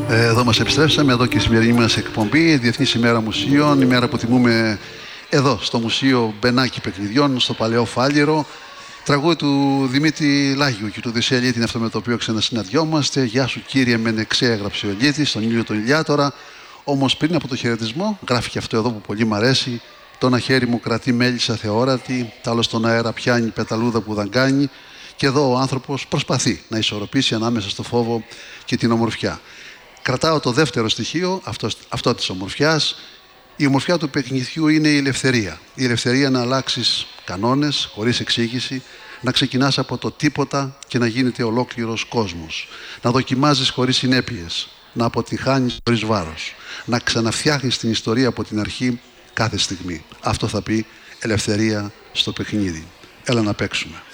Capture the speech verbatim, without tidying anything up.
Εδώ μας επιστρέψαμε, εδώ και η σημερινή μας εκπομπή, Διεθνής ημέρα μουσείων, ημέρα που τιμούμε εδώ στο Μουσείο Μπενάκη Παιχνιδιών, στο Παλαιό Φάληρο. Τραγούδι του Δημήτρη Λάγιου και του Δεσσέλη, είναι αυτό με το οποίο ξανασυναντιόμαστε. Γεια σου κύριε Μενεξέ, έγραψε ο Λίτης, στον ήλιο τον ηλιάτορα. Όμως πριν από το χαιρετισμό, γράφει και αυτό εδώ που πολύ μ' αρέσει. Το ένα χέρι μου κρατεί μέλισσα θεόρατη, τ' άλλο στον αέρα πιάνει πεταλούδα που δαγκάνει. Και εδώ ο άνθρωπος προσπαθεί να ισορροπήσει ανάμεσα στο φόβο και την ομορφιά. Κρατάω το δεύτερο στοιχείο, αυτό, αυτό της ομορφιάς. Η ομορφιά του παιχνιδιού είναι η ελευθερία. Η ελευθερία να αλλάξεις κανόνες χωρίς εξήγηση, να ξεκινάς από το τίποτα και να γίνεται ολόκληρος κόσμος. Να δοκιμάζεις χωρίς συνέπειες, να αποτυχάνεις χωρίς βάρος, να ξαναφτιάχνεις την ιστορία από την αρχή κάθε στιγμή. Αυτό θα πει ελευθερία στο παιχνίδι. Έλα να παίξουμε.